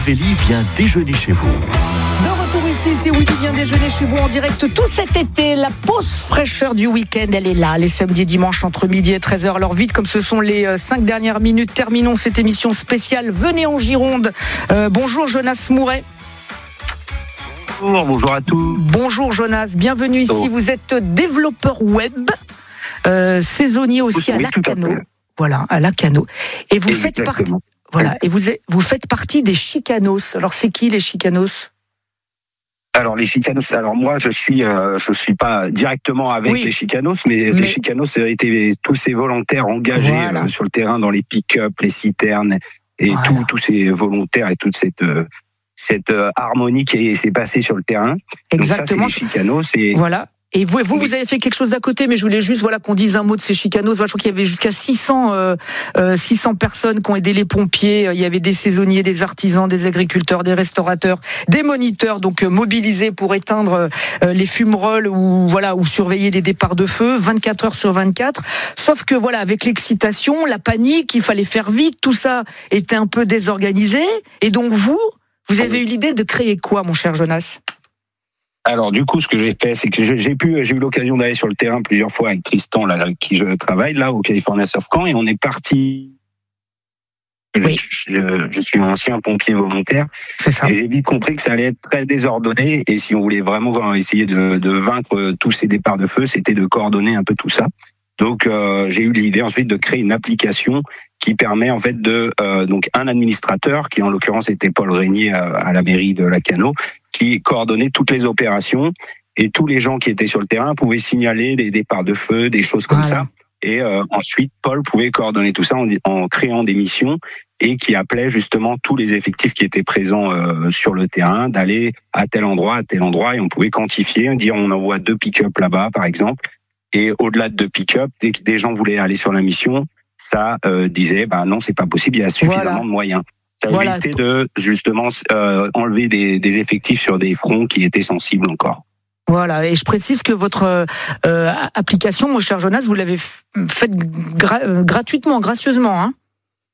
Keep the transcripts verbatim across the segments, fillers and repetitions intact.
Vélie vient déjeuner chez vous. De retour ici, c'est Willy vient déjeuner chez vous en direct tout cet été. La pause fraîcheur du week-end, elle est là, les samedis et dimanches entre midi et treize heures. Alors vite, comme ce sont les cinq dernières minutes, terminons cette émission spéciale. Venez en Gironde. Euh, bonjour Jonas Mouret. Bonjour, bonjour à tous. Bonjour Jonas, bienvenue ici. Vous êtes développeur web, euh, saisonnier aussi oui, à Lacanau. Voilà, à Lacanau. Et vous Exactement. faites partie. Voilà, et vous, êtes, vous faites partie des Chicanos. Alors c'est qui les Chicanos ? Alors les Chicanos, alors moi je suis euh, je suis pas directement avec oui. les Chicanos, mais, mais les Chicanos ça a été tous ces volontaires engagés voilà. euh, sur le terrain dans les pick-up, les citernes et voilà. tous tous ces volontaires et toute cette euh, cette euh, harmonie qui s'est passée sur le terrain. Exactement. Donc ça c'est les Chicanos. Et... Voilà. Et vous, vous, oui. vous avez fait quelque chose d'à côté, mais je voulais juste, voilà, qu'on dise un mot de ces Chicanos. Je crois qu'il y avait jusqu'à six cents, euh, euh, six cents personnes qui ont aidé les pompiers. Il y avait des saisonniers, des artisans, des agriculteurs, des restaurateurs, des moniteurs, donc euh, mobilisés pour éteindre euh, les fumerolles ou voilà, ou surveiller les départs de feu, vingt-quatre heures sur vingt-quatre. Sauf que voilà, avec l'excitation, la panique, il fallait faire vite, tout ça était un peu désorganisé. Et donc vous, vous avez eu l'idée de créer quoi, mon cher Jonas ? Alors du coup, ce que j'ai fait, c'est que j'ai pu, j'ai eu l'occasion d'aller sur le terrain plusieurs fois avec Tristan, là, avec qui je travaille, là, au California Surf Camp, et on est parti. Oui. Je, je suis un ancien pompier volontaire. C'est ça. Et j'ai vite compris que ça allait être très désordonné, et si on voulait vraiment essayer de, de vaincre tous ces départs de feu, c'était de coordonner un peu tout ça. Donc euh, j'ai eu l'idée ensuite de créer une application qui permet en fait de euh, donc un administrateur qui en l'occurrence était Paul Régnier à, à la mairie de Lacanau, qui coordonnait toutes les opérations et tous les gens qui étaient sur le terrain pouvaient signaler des départs de feu, des choses comme voilà. ça. Et euh, ensuite, Paul pouvait coordonner tout ça en, en créant des missions et qui appelait justement tous les effectifs qui étaient présents euh, sur le terrain d'aller à tel endroit, à tel endroit, et on pouvait quantifier, dire on envoie deux pick-up là-bas par exemple. Et au-delà de deux pick-up, dès que des gens voulaient aller sur la mission, ça euh, disait bah non, c'est pas possible, il y a suffisamment voilà. de moyens. Ça voilà. évitait de justement euh, enlever des, des effectifs sur des fronts qui étaient sensibles encore. Voilà, et je précise que votre euh, application, mon cher Jonas, vous l'avez faite gra- euh, gratuitement, gracieusement, hein ?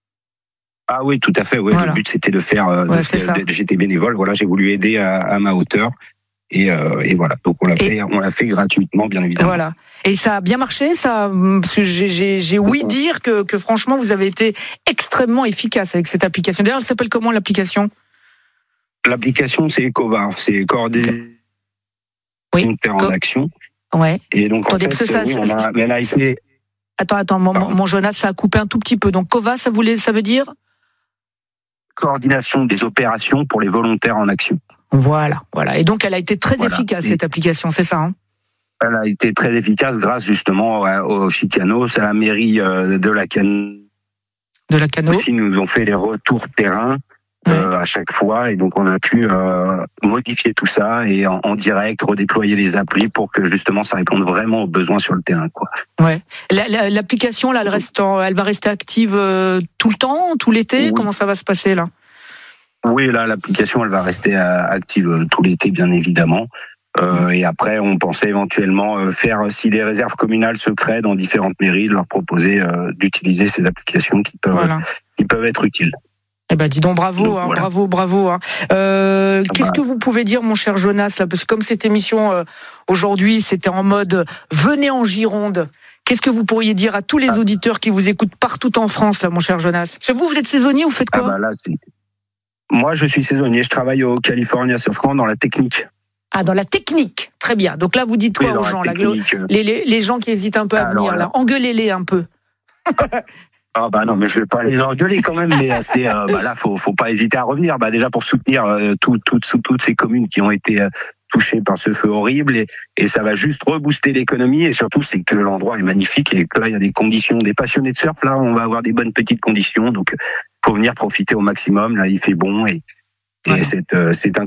Ah oui, tout à fait. Oui, voilà. Le but c'était de faire. Euh, ouais, de, de, j'étais bénévole. Voilà, j'ai voulu aider à, à ma hauteur. Et, euh, et voilà, donc on l'a et fait, on l'a fait gratuitement, bien évidemment. Voilà. Et ça a bien marché, ça, parce que j'ai, j'ai, j'ai ouï dire que, que franchement vous avez été extrêmement efficace avec cette application. D'ailleurs, elle s'appelle comment l'application ? L'application, c'est EcoVar, c'est coordonné oui. en Co- action. Ouais. Et donc Attendez, en fait, ça, oui, ça, on a, mais elle a été. Attends, attends, mon, mon Jonas, ça a coupé un tout petit peu. Donc COVA, ça voulait, ça veut dire ? Coordination des opérations pour les volontaires en action. Voilà, voilà. Et donc, elle a été très voilà. efficace, et cette application, c'est ça, hein ? Elle a été très efficace grâce justement aux Chicanos, à la mairie de Lacanau. De Lacanau. Aussi, nous ont fait les retours terrain ouais. euh, à chaque fois, et donc on a pu euh, modifier tout ça et en, en direct redéployer les applis pour que justement ça réponde vraiment aux besoins sur le terrain, quoi. Ouais. La, la, l'application là, elle reste, en, elle va rester active euh, tout le temps, tout l'été. Oui. Comment ça va se passer là ? Oui, là, l'application, elle va rester active tout l'été, bien évidemment. Euh, et après, on pensait éventuellement faire, si les réserves communales se créent dans différentes mairies, leur proposer euh, d'utiliser ces applications qui peuvent, voilà. qui peuvent être utiles. Eh ben, dis donc bravo, donc, hein, voilà. bravo, bravo. Hein. Euh, ah qu'est-ce bah. que vous pouvez dire, mon cher Jonas, là, parce que comme cette émission euh, aujourd'hui, c'était en mode venez en Gironde. Qu'est-ce que vous pourriez dire à tous les ah. auditeurs qui vous écoutent partout en France, là, mon cher Jonas ? Parce que vous, vous êtes saisonnier, vous faites quoi ? ah bah là, c'est... Moi, je suis saisonnier. Je travaille au California Surf Camp dans la technique. Ah, dans la technique. Très bien. Donc là, vous dites quoi oui, aux gens là, les, les, les gens qui hésitent un peu à Alors, venir, là, là engueulez-les un peu. Ah bah non, mais je vais pas les engueuler quand même. Mais c'est euh, bah là, faut faut pas hésiter à revenir. Bah déjà pour soutenir euh, tout, tout, tout, toutes ces communes qui ont été euh, touchées par ce feu horrible, et, et ça va juste rebooster l'économie. Et surtout, c'est que l'endroit est magnifique et que là, il y a des conditions, des passionnés de surf. Là, on va avoir des bonnes petites conditions. Donc, faut venir profiter au maximum. Là, il fait bon et, et ouais. c'est, euh, c'est incroyable.